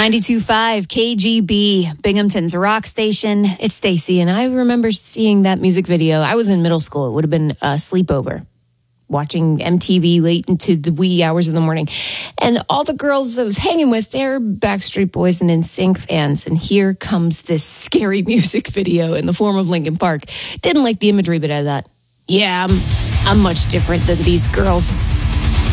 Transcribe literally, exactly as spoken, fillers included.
ninety-two point five K G B, Binghamton's rock station. It's Stacy, and I remember seeing that music video. I was in middle school. It would have been a sleepover, watching M T V late into the wee hours of the morning. And all the girls I was hanging with, they're Backstreet Boys and N Sync fans. And here comes this scary music video in the form of Linkin Park. Didn't like the imagery, but I thought, yeah, I'm, I'm much different than these girls.